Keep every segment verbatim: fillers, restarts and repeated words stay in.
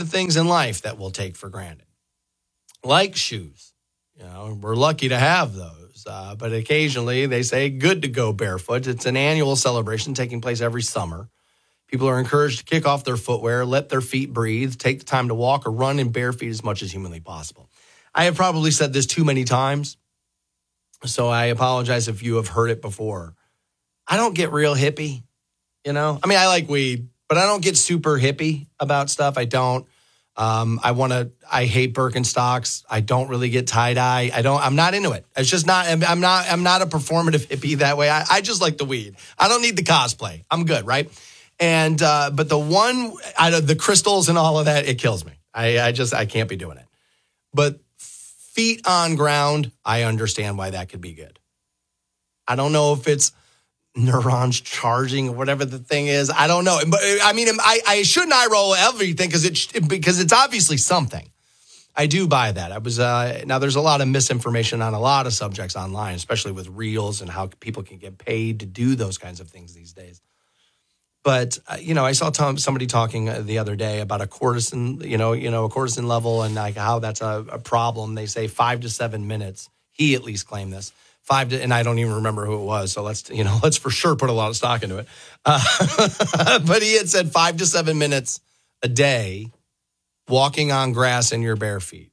of things in life that we'll take for granted, like shoes. You know, we're lucky to have those, uh, but occasionally they say good to go barefoot. It's an annual celebration taking place every summer. People are encouraged to kick off their footwear, let their feet breathe, take the time to walk or run in bare feet as much as humanly possible. I have probably said this too many times, so I apologize if you have heard it before. I don't get real hippie, you know? I mean, I like weed, but I don't get super hippie about stuff. I don't. Um, I want to, I hate Birkenstocks. I don't really get tie-dye. I don't, I'm not into it. It's just not, I'm not, I'm not a performative hippie that way. I, I just like the weed. I don't need the cosplay. I'm good, right? And, uh, but the one out of the crystals and all of that, it kills me. I, I just, I can't be doing it. But feet on ground, I understand why that could be good. I don't know if it's neurons charging or whatever the thing is. I don't know. But I mean, I, I shouldn't eye roll everything because it, because it's obviously something. I do buy that. I was, uh, now there's a lot of misinformation on a lot of subjects online, especially with reels and how people can get paid to do those kinds of things these days. But, uh, you know, I saw Tom, somebody talking the other day about a cortisone, you know, you know, a cortisone level and like how that's a, a problem. They say five to seven minutes. He at least claimed this. Five to, and I don't even remember who it was. So let's, you know, let's for sure put a lot of stock into it. Uh, but he had said five to seven minutes a day walking on grass in your bare feet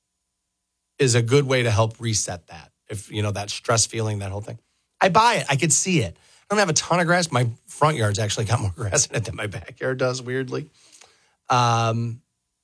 is a good way to help reset that. If, you know, that stress feeling, that whole thing. I buy it. I could see it. I don't have a ton of grass. My front yard's actually got more grass in it than my backyard does, weirdly. Um,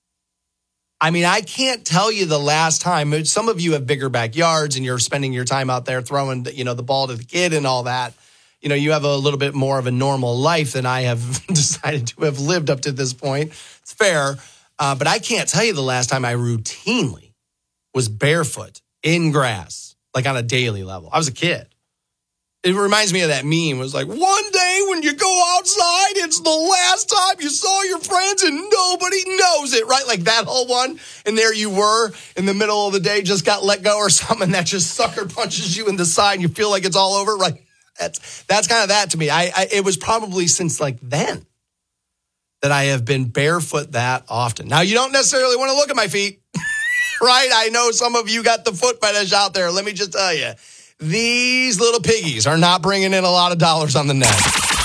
I mean, I can't tell you the last time. Some of you have bigger backyards and you're spending your time out there throwing, you know, the ball to the kid and all that. You know, you have a little bit more of a normal life than I have decided to have lived up to this point. It's fair. Uh, but I can't tell you the last time I routinely was barefoot in grass, like on a daily level. I was a kid. It reminds me of that meme. It was like, one day when you go outside, it's the last time you saw your friends and nobody knows it, right? Like that whole one. And there you were in the middle of the day, just got let go or something that just sucker punches you in the side and you feel like it's all over, right? That's that's kind of that to me. I, I It was probably since like then that I have been barefoot that often. Now, you don't necessarily want to look at my feet, right? I know some of you got the foot fetish out there. Let me just tell you. These little piggies are not bringing in a lot of dollars on the net.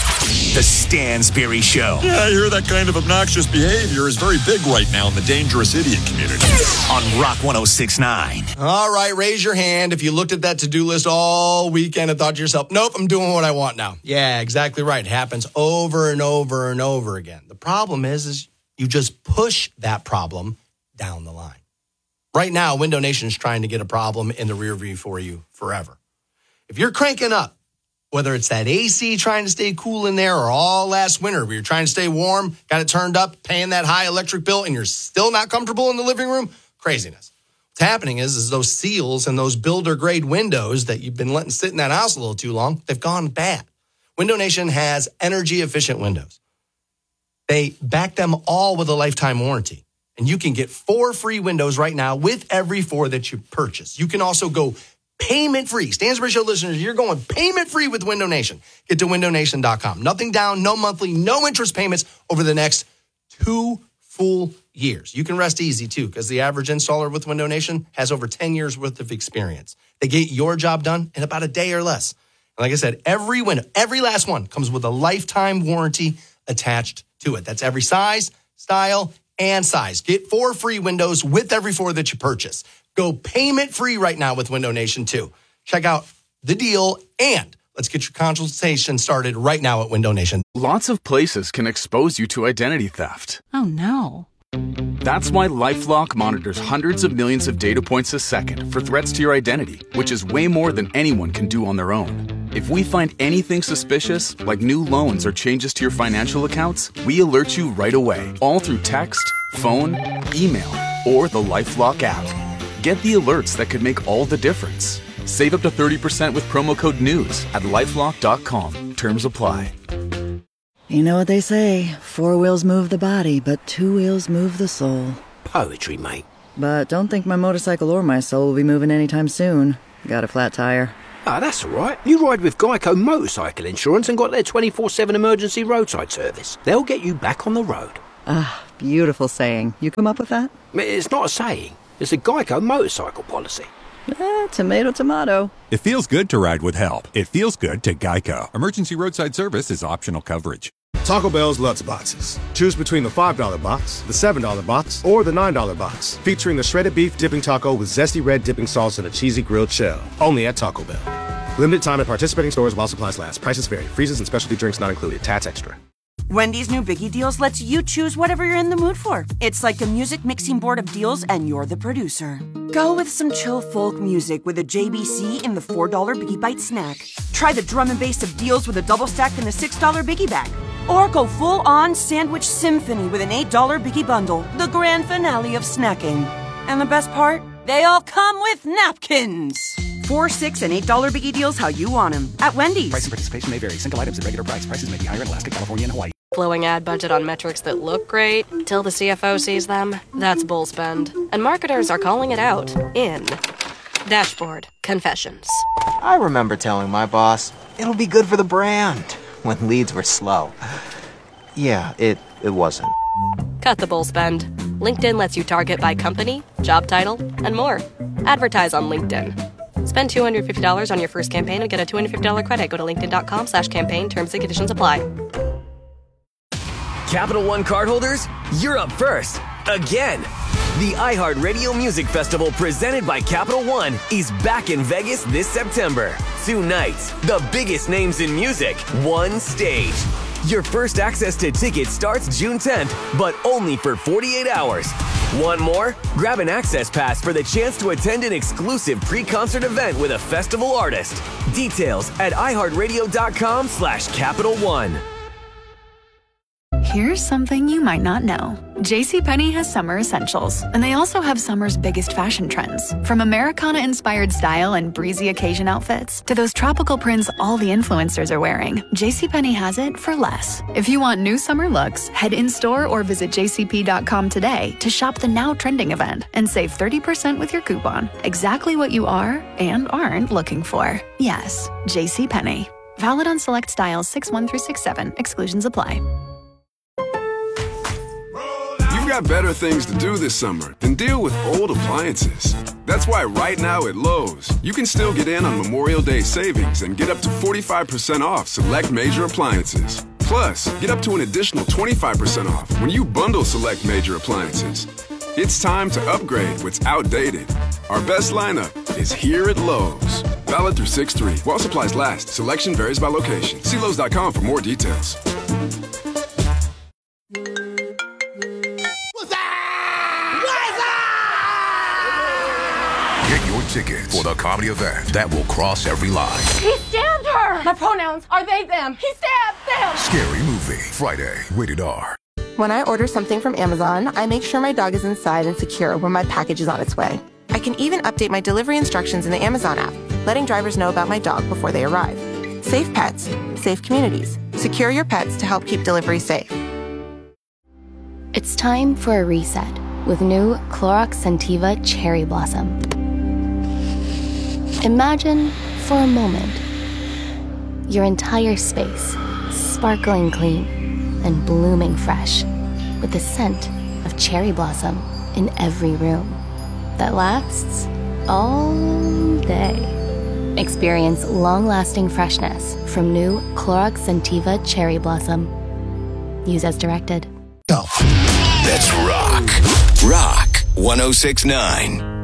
The Stansberry Show. Yeah, I hear that kind of obnoxious behavior is very big right now in the dangerous idiot community. On Rock one oh six point nine. All right, raise your hand if you looked at that to-do list all weekend and thought to yourself, nope, I'm doing what I want now. Yeah, exactly right. It happens over and over and over again. The problem is, is you just push that problem down the line. Right now, Window Nation is trying to get a problem in the rear view for you forever. If you're cranking up, whether it's that A C trying to stay cool in there or all last winter where you're trying to stay warm, got it turned up, paying that high electric bill, and you're still not comfortable in the living room, craziness. What's happening is, is those seals and those builder-grade windows that you've been letting sit in that house a little too long, they've gone bad. Window Nation has energy-efficient windows. They back them all with a lifetime warranty. And you can get four free windows right now with every four that you purchase. You can also go payment-free. Stansberry Show listeners, you're going payment-free with Window Nation. Get to window nation dot com. Nothing down, no monthly, no interest payments over the next two full years. You can rest easy, too, because the average installer with Window Nation has over ten years worth of experience. They get your job done in about a day or less. And like I said, every window, every last one comes with a lifetime warranty attached to it. That's every size, style, and size. Get four free windows with every four that you purchase. Go payment free right now with Window Nation too. Check out the deal and let's get your consultation started right now at Window Nation. Lots of places can expose you to identity theft. Oh no. That's why LifeLock monitors hundreds of millions of data points a second for threats to your identity, which is way more than anyone can do on their own. If we find anything suspicious, like new loans or changes to your financial accounts, we alert you right away, all through text, phone, email, or the LifeLock app. Get the alerts that could make all the difference. Save up to thirty percent with promo code NEWS at lifelock dot com. Terms apply. You know what they say, four wheels move the body, but two wheels move the soul. Poetry, mate. But don't think my motorcycle or my soul will be moving anytime soon. Got a flat tire. Ah, that's all right. You ride with Geico Motorcycle Insurance and got their twenty-four seven emergency roadside service. They'll get you back on the road. Ah, Beautiful saying. You come up with that? It's not a saying. It's a Geico motorcycle policy. Eh, tomato, tomato. It feels good to ride with help. It feels good to Geico. Emergency roadside service is optional coverage. Taco Bell's Lutz Boxes. Choose between the five dollar box, the seven dollar box, or the nine dollar box. Featuring the shredded beef dipping taco with zesty red dipping sauce and a cheesy grilled shell. Only at Taco Bell. Limited time at participating stores while supplies last. Prices vary. Freezes and specialty drinks not included. Tax extra. Wendy's new Biggie Deals lets you choose whatever you're in the mood for. It's like a music mixing board of deals, and you're the producer. Go with some chill folk music with a J B C in the four dollar Biggie Bite snack. Try the drum and bass of deals with a double stack in the six dollar Biggie Bag. Or go full-on sandwich symphony with an eight dollar Biggie Bundle, the grand finale of snacking. And the best part? They all come with napkins. Four, six, and eight dollar Biggie Deals how you want them at Wendy's. Price and participation may vary. Single items at regular price. Prices may be higher in Alaska, California, and Hawaii. Blowing ad budget on metrics that look great till the C F O sees them. That's bull spend. And marketers are calling it out in Dashboard Confessions. I remember telling my boss, it'll be good for the brand, when leads were slow. Yeah, it, it wasn't. Cut the bull spend. LinkedIn lets you target by company, job title, and more. Advertise on LinkedIn. Spend two hundred fifty dollars on your first campaign and get a two hundred fifty dollars credit. Go to linkedin.com slash campaign. Terms and conditions apply. Capital One cardholders, you're up first. Again. The iHeartRadio Music Festival presented by Capital One is back in Vegas this September. Two nights, the biggest names in music, one stage. Your first access to tickets starts June tenth, but only for forty-eight hours. Want more? Grab an access pass for the chance to attend an exclusive pre-concert event with a festival artist. Details at iHeartRadio.com slash Capital One. Here's something you might not know. JCPenney has summer essentials, and they also have summer's biggest fashion trends. From Americana-inspired style and breezy occasion outfits to those tropical prints all the influencers are wearing, JCPenney has it for less. If you want new summer looks, head in-store or visit j c p dot com today to shop the now trending event and save thirty percent with your coupon. Exactly what you are and aren't looking for. Yes, JCPenney. Valid on select styles six one through six seven. Exclusions apply. You've got better things to do this summer than deal with old appliances. That's why right now at Lowe's, you can still get in on Memorial Day savings and get up to forty-five percent off select major appliances. Plus, get up to an additional twenty-five percent off when you bundle select major appliances. It's time to upgrade what's outdated. Our best lineup is here at Lowe's. Valid through six three. While supplies last, selection varies by location. See Lowe's dot com for more details. Tickets for the comedy event that will cross every line. He stabbed her! My pronouns are they, them. He stabbed them! Scary Movie, Friday, rated R. When I order something from Amazon, I make sure my dog is inside and secure when my package is on its way. I can even update my delivery instructions in the Amazon app, letting drivers know about my dog before they arrive. Safe pets, safe communities. Secure your pets to help keep delivery safe. It's time for a reset with new Clorox Scentiva Cherry Blossom. Imagine, for a moment, your entire space sparkling clean and blooming fresh with the scent of cherry blossom in every room that lasts all day. Experience long-lasting freshness from new Clorox Scentiva Cherry Blossom. Use as directed. Let's rock. Rock one oh six point nine.